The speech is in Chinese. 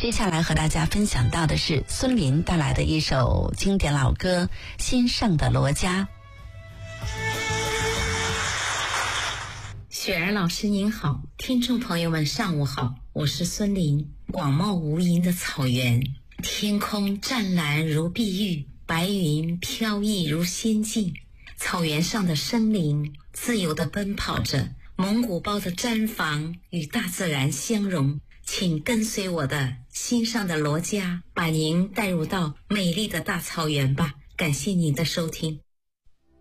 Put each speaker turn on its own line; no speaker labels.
接下来和大家分享到的是孙琳带来的一首经典老歌《心上的罗家》。
雪儿老师您好，听众朋友们上午好，我是孙琳。广袤无垠的草原，天空湛蓝如碧玉，白云飘逸如仙境。草原上的生灵自由地奔跑着，蒙古包的毡房与大自然相融。请跟随我的心上的罗家，把您带入到美丽的大草原吧。感谢您的收听。